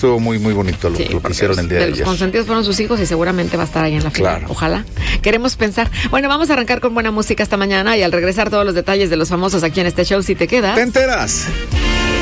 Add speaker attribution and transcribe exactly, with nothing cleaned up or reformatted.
Speaker 1: Estuvo muy, muy bonito lo,
Speaker 2: Sí,
Speaker 1: lo que hicieron el día de,
Speaker 2: de
Speaker 1: ayer.
Speaker 2: Los consentidos fueron sus hijos y seguramente va a estar ahí en la final.
Speaker 1: Claro.
Speaker 2: Ojalá. Queremos pensar. Bueno, vamos a arrancar con buena música esta mañana y al regresar todos los detalles de los famosos aquí en este show, si te quedas.
Speaker 1: ¿Te enteras?